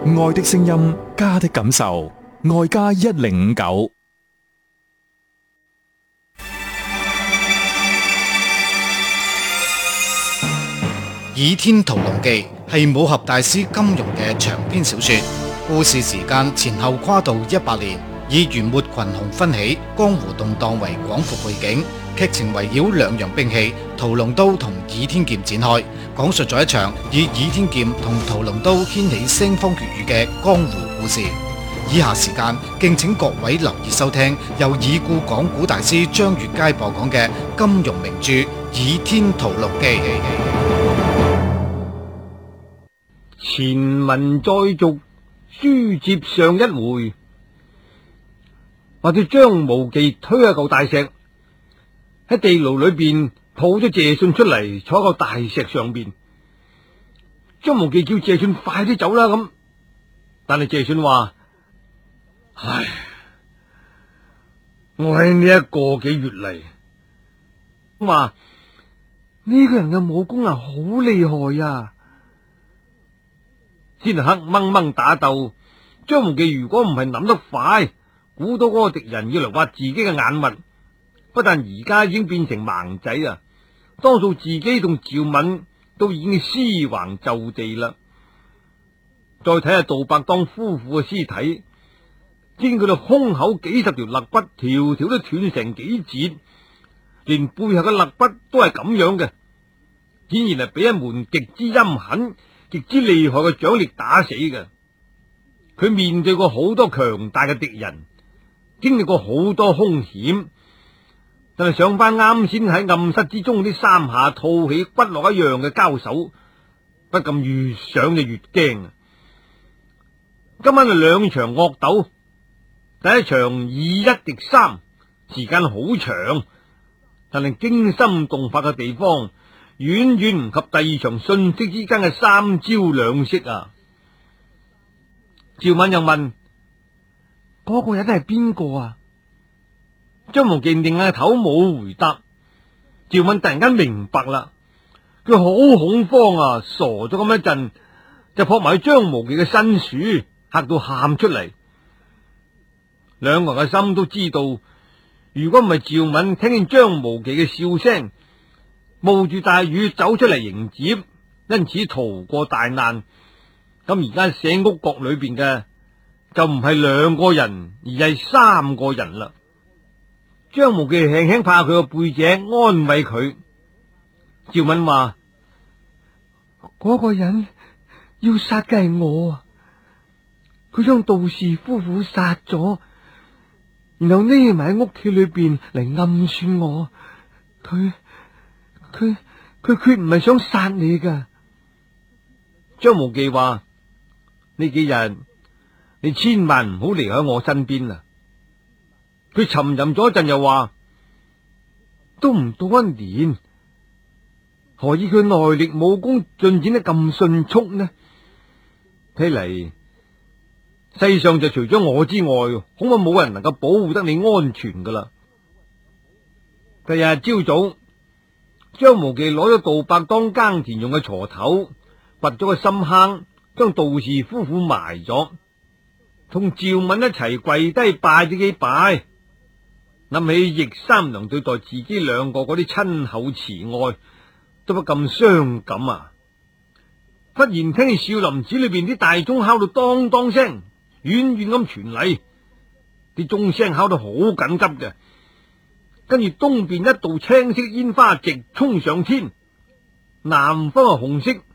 愛的聲音，家的感受，愛家1059。 《倚天屠龍記》係武俠大師金庸嘅長篇小說，故事時間前後跨度100年，以元末群雄紛起、江湖動盪為廣闊背景，劇情圍繞兩樣兵器屠龍刀同倚天劍展開，講述咗一場以倚天劍同屠龍刀掀起腥風血雨嘅江湖故事。以下時間敬請各位留意收聽由已故講古大師張月佳播講嘅金庸名著《倚天屠龍記》。 前文再續，書接上一回，話到張無忌推一嚿大石喺地牢裏邊抱咗謝遜出嚟，坐喺個大石上邊。張無忌叫謝遜快啲走啦咁，但係謝遜話：唉，我喺呢一個幾月嚟，話呢個人嘅武功好厲害啊！先係黑掹掹打鬥，張無忌如果唔係諗得快，估到嗰個敵人要嚟挖自己嘅眼物，不但而家已經變成盲仔啊，當數自己同趙敏都已經屍橫就地啦。再睇下杜伯當夫婦嘅屍體，見佢哋胸口幾十條肋骨，條條都斷成幾截，連背後嘅肋骨都係咁樣嘅，顯然係俾一門極之陰狠、極之厲害嘅掌力打死嘅。佢面對過好多強大嘅敵人，經歷過好多凶險，但係想翻啱先喺暗室之中啲三下套起骨落一樣嘅交手，不禁越想就越驚。今晚係兩場惡鬥，第一場2-1-3，時間好長，但係驚心動魄嘅地方遠遠唔及第二場瞬息之間嘅3招2式啊！趙敏又問：嗰個人係邊個啊？張無忌定下頭冇回答。趙敏突然間明白啦，佢好恐慌啊，傻咗咁一陣，就撲埋去張無忌嘅身處，嚇到喊出嚟。兩個人嘅心都知道，如果唔係趙敏聽見張無忌嘅笑聲，冒住大雨走出嚟迎接，因此逃過大難，咁而家社屋閣裏邊嘅就唔係2個人，而係3個人啦。張無忌輕輕拍佢個背脊，安慰佢。趙敏話：嗰個人要殺嘅係我啊！佢將杜氏夫婦殺咗，然後匿埋喺屋企裏邊嚟暗算我。佢決唔係想殺你噶。張無忌話：呢幾日你千萬唔好離開我身邊啊！佢沉吟咗一陣，又話：都唔到1年，何以佢內力武功進展得咁迅速呢？睇嚟世上就除咗我之外，恐怕冇人能夠保護得你安全噶啦。第日朝早，張無忌攞咗杜伯當耕田用嘅鋤頭，掘咗個深坑，將杜氏夫婦埋咗，同趙敏一齊跪低拜咗幾拜。諗起易三娘對待自己2個嗰啲親厚慈愛，都不禁傷感啊！忽然聽見少林寺裏邊啲大鐘敲到當當聲，遠遠咁傳嚟，啲鐘聲敲到好緊急嘅。跟住東邊一道青色煙花直衝上天，南方嘅紅色